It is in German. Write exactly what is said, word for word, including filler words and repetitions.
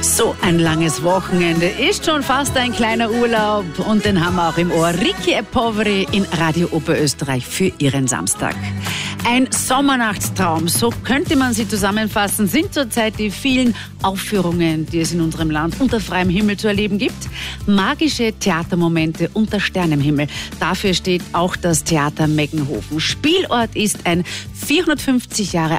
So ein langes Wochenende ist schon fast ein kleiner Urlaub und den haben wir auch im Ohr. Ricky e Poveri in Radio Oberösterreich für ihren Samstag. Ein Sommernachtstraum, so könnte man sie zusammenfassen, sind zurzeit die vielen Aufführungen, die es in unserem Land unter freiem Himmel zu erleben gibt. Magische Theatermomente unter Sternenhimmel. Dafür steht auch das Theater Meggenhofen. Spielort ist ein vierhundertfünfzig Jahre